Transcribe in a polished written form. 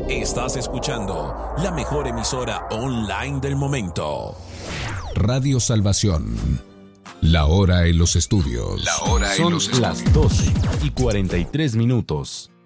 Estás escuchando la mejor emisora online del momento. Radio Salvación. La hora en los estudios. Son las 12:43.